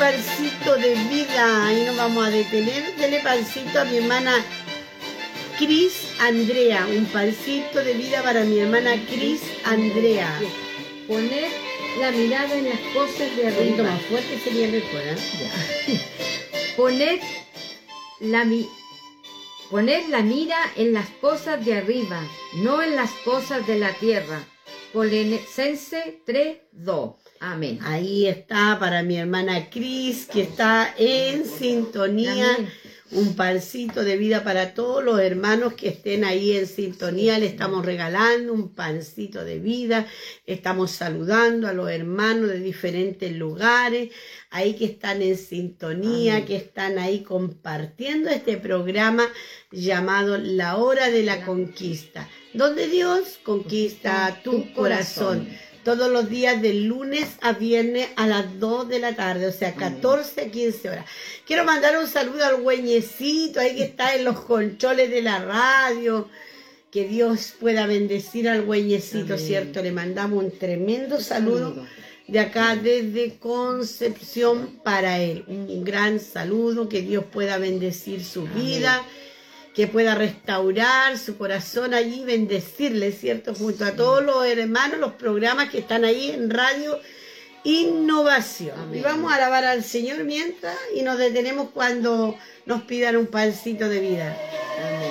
pancito de vida. Ahí nos vamos a detener. Dele pancito a mi hermana Cris Andrea. Un pancito de vida para mi hermana Cris Andrea. Poner la mirada en las cosas de Un poquito arriba. más fuerte sería mejor, ¿eh? Poner la mira en las cosas de arriba, no en las cosas de la tierra. Colosenses 3:2. Amén. Ahí está para mi hermana Cris, que está en sintonía. Amén. Un pancito de vida para todos los hermanos que estén ahí en sintonía. Le estamos regalando un pancito de vida. Estamos saludando a los hermanos de diferentes lugares, ahí que están en sintonía, Amén. que están ahí compartiendo este programa llamado La Hora de la Conquista, donde Dios conquista tu corazón. Todos los días de lunes a viernes a las 2 de la tarde, o sea, 14 a 15 horas. Quiero mandar un saludo al güeñecito, ahí que está en los controles de la radio. Que Dios pueda bendecir al güeñecito, Amén. ¿cierto? Le mandamos un tremendo saludo de acá desde Concepción para él. Un gran saludo, que Dios pueda bendecir su vida, que pueda restaurar su corazón allí, bendecirle, ¿cierto? Junto a todos los hermanos, los programas que están ahí en Radio Innovación. Amén. Y vamos a alabar al Señor mientras y nos detenemos cuando nos pidan un pancito de vida.